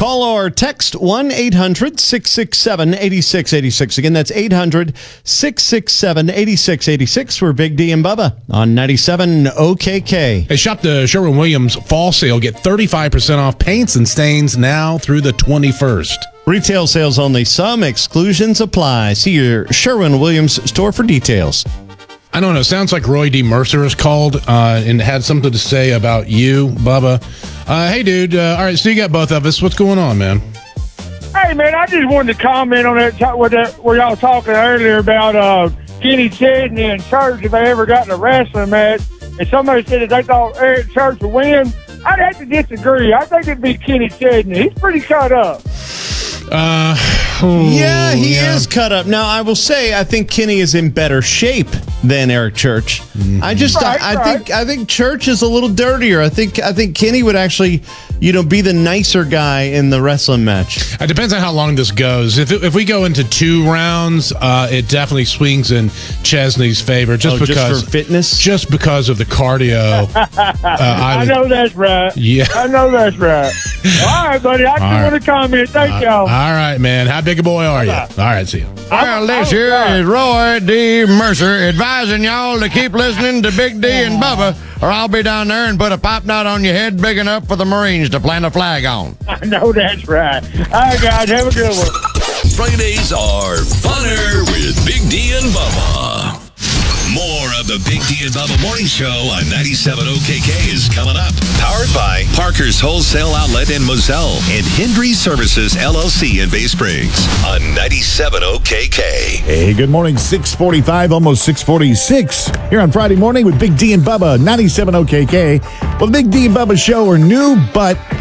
Call or text 1-800-667-8686. Again, that's 800-667-8686. We're Big D and Bubba on 97 OKK. Hey, shop the Sherwin-Williams fall sale. Get 35% off paints and stains now through the 21st. Retail sales only. Some exclusions apply. See your Sherwin-Williams store for details. I don't know. Sounds like Roy D. Mercer has called and had something to say about you, Bubba. Hey, dude. All right, so you got both of us. What's going on, man? Hey, man, I just wanted to comment on that where y'all talking earlier about Kenny Chesney and Church, if they ever got in a wrestling match, and somebody said that they thought Eric Church would win. I'd have to disagree. I think it'd be Kenny Chesney. He's pretty cut up. Yeah, he is cut up. Now, I will say, I think Kenny is in better shape than Eric Church. Mm-hmm. I think Church is a little dirtier. I think Kenny would actually, be the nicer guy in the wrestling match. It depends on how long this goes. If we go into 2 rounds, it definitely swings in Chesney's favor. Just for fitness? Just because of the cardio. I know that's right. Yeah. I know that's right. All right, buddy. I just want to comment. Thank y'all. All right, man. How big a boy are you? All right, see you. Well, this here is Roy D. Mercer advising y'all to keep listening to Big D and Bubba, or I'll be down there and put a pop knot on your head big enough for the Marines to plant a flag on. I know that's right. All right, guys. Have a good one. Fridays are funner with Big D and Bubba. More of the Big D and Bubba Morning Show on 97 OKK is coming up. Powered by Parker's Wholesale Outlet in Moselle and Hendry Services LLC in Bay Springs on 97 OKK. Hey, good morning. 6:45, almost 6:46 here on Friday morning with Big D and Bubba, 97 OKK. Well, the Big D and Bubba show are new, but